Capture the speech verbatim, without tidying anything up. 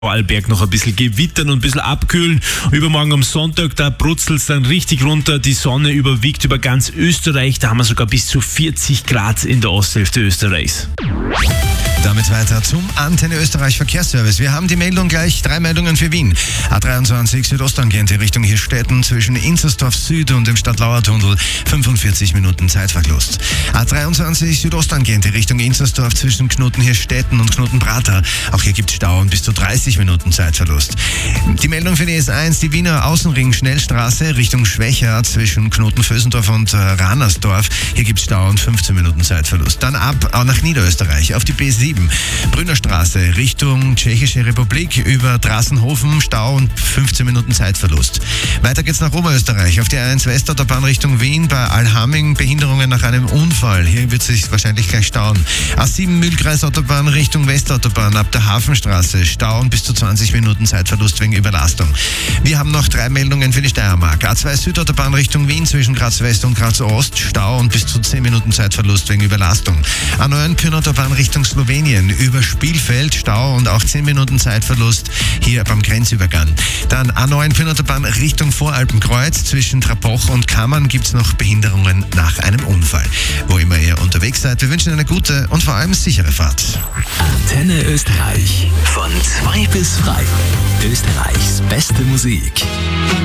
Vorarlberg noch ein bisschen gewittern und ein bisschen abkühlen. Übermorgen am Sonntag, da brutzelt es dann richtig runter. Die Sonne überwiegt über ganz Österreich. Da haben wir sogar bis zu vierzig Grad in der Osthälfte Österreichs. Damit weiter zum Antenne Österreich Verkehrsservice. Wir haben die Meldung gleich, drei Meldungen für Wien. A dreiundzwanzig Südosttangente Richtung Hirstetten zwischen Inzersdorf Süd und dem Stadtlauer-Tunnel fünfundvierzig Minuten Zeitverlust. A dreiundzwanzig Südosttangente Richtung Inzersdorf zwischen Knoten-Hirstetten und Knoten-Brata. Auch hier gibt es Stau und bis zu dreißig Minuten Zeitverlust. Die Meldung für die S eins, die Wiener Außenring Schnellstraße Richtung Schwächer zwischen Knoten-Vösendorf und äh, Ranersdorf. Hier gibt es Stau und fünfzehn Minuten Zeitverlust. Dann ab auch nach Niederösterreich auf die B sieben. Brünnerstraße Richtung Tschechische Republik über Drassenhofen, Stau und fünfzehn Minuten Zeitverlust. Weiter geht's nach Oberösterreich auf die A eins Westautobahn Richtung Wien bei Alhaming, Behinderungen nach einem Unfall. Hier wird sich wahrscheinlich gleich stauen. A sieben Mühlkreisautobahn Richtung Westautobahn ab der Hafenstraße, Stau und bis zu zwanzig Minuten Zeitverlust wegen Überlastung. Wir haben noch drei Meldungen für die Steiermark. A zwei Südautobahn Richtung Wien zwischen Graz West und Graz Ost, Stau und bis zu zehn Minuten Zeitverlust wegen Überlastung. A neun Pyrenautobahn Richtung Slowenien über Spielfeld, Stau und auch zehn Minuten Zeitverlust hier beim Grenzübergang. Dann A neun Pyrenautobahn Richtung Voralpenkreuz zwischen Trapoch und Kammern gibt es noch Behinderungen nach einem Unfall. Wo immer ihr unterwegs seid, wir wünschen eine gute und vor allem sichere Fahrt. Antenne Österreich von zwei bis drei. Österreichs beste Musik.